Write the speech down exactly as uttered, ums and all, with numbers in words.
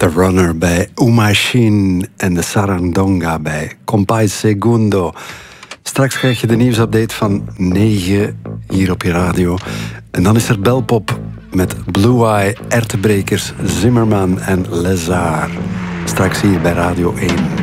The Runner bij Umachin en de Sarandonga bij Compay Segundo. Straks krijg je de nieuwsupdate van negen hier op je radio. En dan is er Belpop met Blue Eye, Ertebrekers, Zimmerman en Lézard. Straks hier bij Radio één.